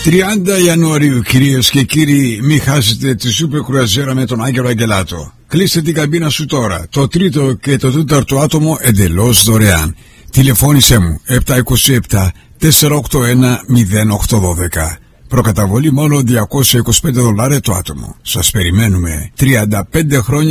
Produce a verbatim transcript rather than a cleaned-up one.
τριάντα Ιανουαρίου, κυρίες και κύριοι, μην χάσετε τη σούπερ κρουαζιέρα με τον Άγγελο Αγγελάτο. Κλείστε την καμπίνα σου τώρα. Το τρίτο και το τέταρτο άτομο εντελώς δωρεάν. Τηλεφώνησέ μου επτά είκοσι επτά τετρακόσια ογδόντα ένα μηδέν οκτώ δώδεκα. Προκαταβολή μόνο διακόσια είκοσι πέντε δολάρια το άτομο. Σας περιμένουμε. τριάντα πέντε χρόνια